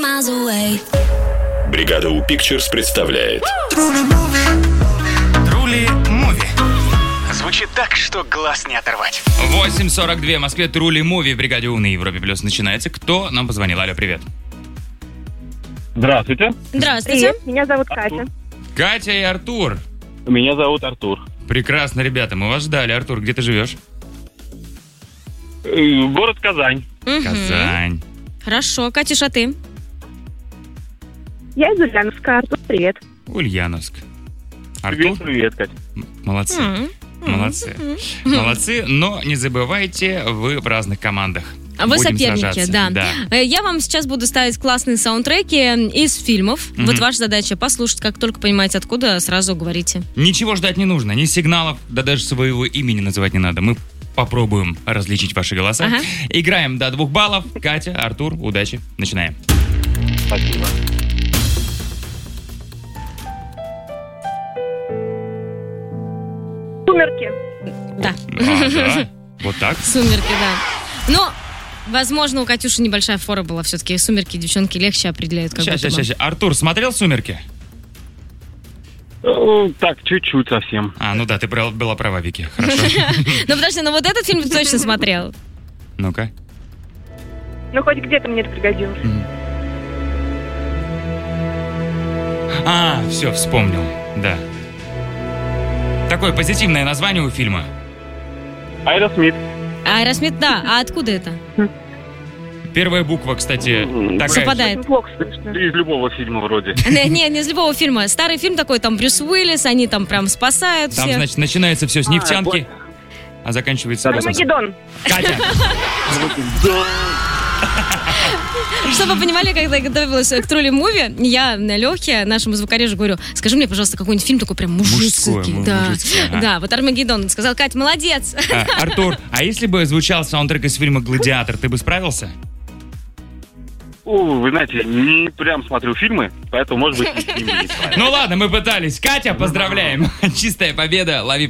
Бригада У Pictures представляет Трули Муви. Звучит так, что глаз не оторвать. 8:42 в Москве. Трули Муви в бригаде У на Европе Плюс начинается. Кто нам позвонил? Алло, привет. Здравствуйте. Здравствуйте. Привет, меня зовут Катя. Катя и Артур. Меня зовут Артур. Прекрасно, ребята, мы вас ждали. Артур, где ты живешь? Город Казань. Казань. Хорошо, Катюша, ты? Я из Ульяновска. Артур, привет. Ульяновск. Артур? Привет, Катя. Молодцы. Молодцы. Молодцы, но не забывайте, вы в разных командах. Вы Будем соперники, сражаться. да. Я вам сейчас буду ставить классные саундтреки из фильмов. Вот ваша задача послушать, как только понимаете, откуда, сразу говорите. Ничего ждать не нужно, ни сигналов, да даже своего имени называть не надо. Мы попробуем различить ваши голоса. Ага. Играем до 2 баллов. Катя, Артур, удачи. Начинаем. Спасибо. Сумерки. Да. Да. Вот так. Сумерки, да. Но, возможно, у Катюши небольшая фора была. Все-таки сумерки девчонки легче определяют, как будто бы. Сейчас. Артур, смотрел «Сумерки»? Так, чуть-чуть совсем. Ну да, ты была права, Вики. Хорошо. Ну, подожди, ну вот этот фильм ты точно смотрел. Ну-ка. Ну, хоть где-то мне это пригодилось. Все, вспомнил. Да. Такое позитивное название у фильма. Аэросмит. Аэросмит, да. А откуда это? Первая буква, кстати, такая. Совпадает. Очень плохо слышно. Из любого фильма вроде. Не из любого фильма. Старый фильм такой, там Брюс Уиллис, они там прям спасают Там, всех. значит, начинается все с нефтянки, а заканчивается... Армагеддон. Катя! Чтобы вы понимали, когда я готовилась к Трули Муви, я Лехе, нашему звукорежу, говорю, скажи мне, пожалуйста, какой-нибудь фильм такой прям мужицкий. Мужицкий, ага. Да, вот Армагеддон. Сказал, Кать, молодец. Артур, а если бы звучал саундтрек из фильма «Гладиатор», ты бы справился? Вы знаете, не прям смотрю фильмы, поэтому, может быть, и с ними не справлюсь. Ну ладно, мы пытались. Катя, поздравляем. Чистая победа. Лови